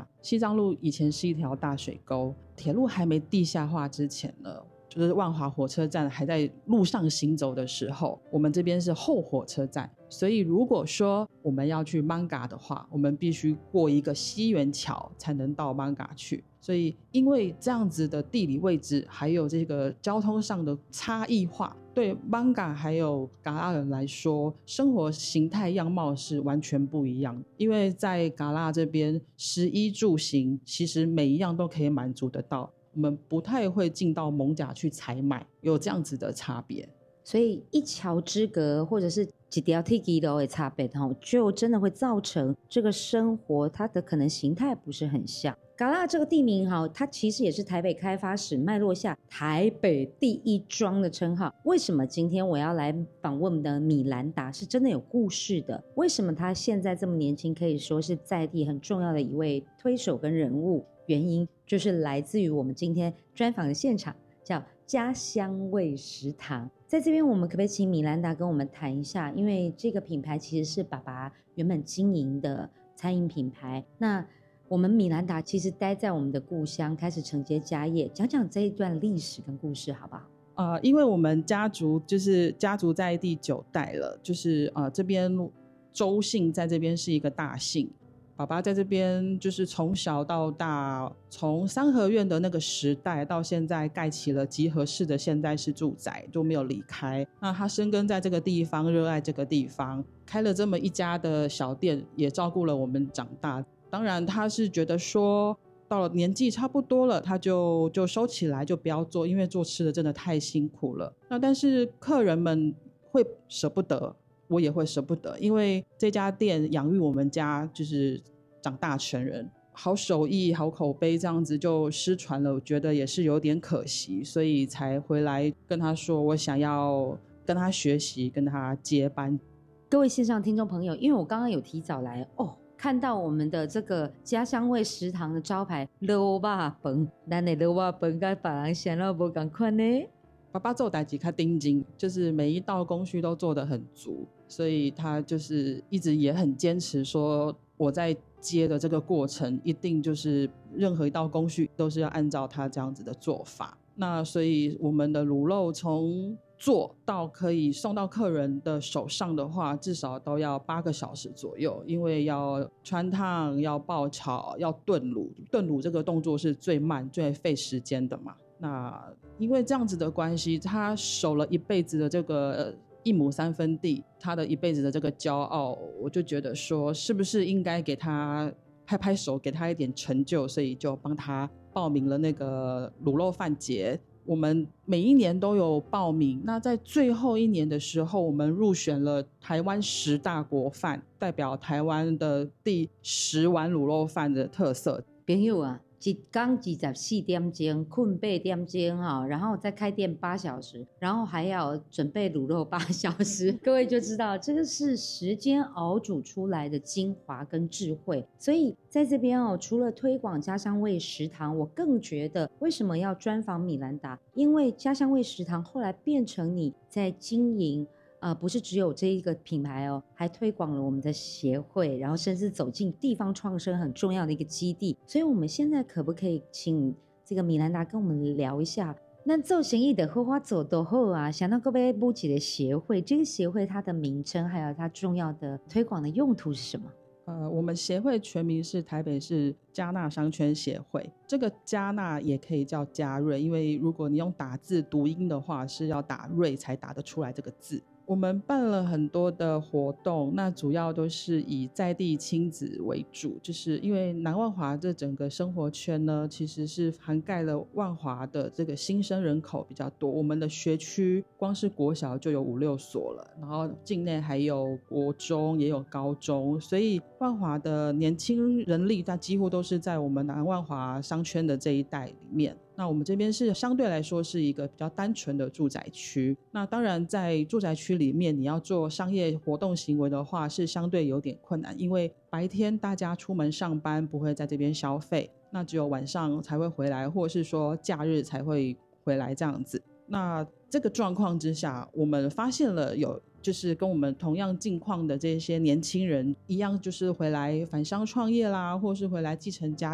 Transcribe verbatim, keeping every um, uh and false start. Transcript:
下，西藏路以前是一条大水沟，铁路还没地下化之前呢，就是万华火车站还在路上行走的时候，我们这边是后火车站，所以如果说我们要去艋舺的话，我们必须过一个西园桥才能到艋舺去。所以因为这样子的地理位置还有这个交通上的差异化，对艋舺还有嘎拉人来说，生活形态样貌是完全不一样。因为在嘎拉这边，食衣住行其实每一样都可以满足得到，我们不太会进到艋舺去采买，有这样子的差别。 所以一桥之隔或者是一条铁轨的差别，就真的会造成这个生活它的可能形态不是很像。嘎拉这个地名它其实也是台北开发史脉络下台北第一庄的称号。为什么今天我要来访问的米兰达是真的有故事的？为什么他现在这么年轻，可以说是在地很重要的一位推手跟人物？原因就是来自于我们今天专访的现场，叫家乡味食堂。在这边我们可不可以请米兰达跟我们谈一下，因为这个品牌其实是爸爸原本经营的餐饮品牌，那我们米兰达其实待在我们的故乡，开始承接家业，讲讲这一段历史跟故事好不好？ 呃，因为我们家族就是家族在第九代了，就是呃这边周姓在这边是一个大姓，爸爸在这边就是从小到大，从三合院的那个时代到现在盖起了集合式的现代式住宅，都没有离开。那他生根在这个地方，热爱这个地方，开了这么一家的小店，也照顾了我们长大。当然他是觉得说到了年纪差不多了，他就就收起来，就不要做，因为做吃的真的太辛苦了。那但是客人们会舍不得，我也会舍不得，因为这家店养育我们家就是长大成人，好手艺好口碑这样子就失传了，我觉得也是有点可惜，所以才回来跟他说我想要跟他学习，跟他接班。 各位线上听众朋友，因为我刚刚有提早来哦，看到我们的这个家乡味食堂的招牌肉肉饭，咱的肉肉饭跟别人想到不同款呢。 爸爸做代志较盯紧，就是每一道工序都做得很足，所以他就是一直也很坚持说我在接的这个过程一定就是任何一道工序都是要按照他这样子的做法。那所以我们的卤肉从做到可以送到客人的手上的话，至少都要八个小时左右，因为要穿烫，要爆炒，要炖卤。炖卤这个动作是最慢最费时间的嘛。那因为这样子的关系，他守了一辈子的这个一亩三分地，他的一辈子的这个骄傲，我就觉得说是不是应该给他拍拍手，给他一点成就，所以就帮他报名了那个卤肉饭节。我们每一年都有报名，那在最后一年的时候，我们入选了台湾十大国饭，代表台湾的第十碗卤肉饭的特色。 朋友啊，一天二十四点钟，困八点钟哈，然后再开店八小时，然后还要准备卤肉八小时，各位就知道这个是时间熬煮出来的精华跟智慧。所以在这边哦，除了推广家乡味食堂，我更觉得为什么要专访米兰达，因为家乡味食堂后来变成你在经营。呃，不是只有这一个品牌哦，还推广了我们的协会，然后甚至走进地方创生很重要的一个基地。所以我们现在可不可以请这个米兰达跟我们聊一下，那做生意的好好做都好啊，想到各位布起的协会，这个协会它的名称还有它重要的推广的用途是什么？ 呃，我们协会全名是台北市嘉纳商圈协会，这个嘉纳也可以叫嘉瑞，因为如果你用打字读音的话，是要打瑞才打得出来这个字。我们办了很多的活动，那主要都是以在地亲子为主，就是因为南万华这整个生活圈呢，其实是涵盖了万华的这个新生人口比较多，我们的学区光是国小就有五六所了，然后境内还有国中也有高中，所以万华的年轻人力它几乎都是在我们南万华商圈的这一带里面。那我们这边是相对来说是一个比较单纯的住宅区，那当然在住宅区里面你要做商业活动行为的话是相对有点困难，因为白天大家出门上班不会在这边消费，那只有晚上才会回来，或者是说假日才会回来这样子。那这个状况之下，我们发现了有就是跟我们同样境况的这些年轻人一样，就是回来返乡创业啦，或是回来继承家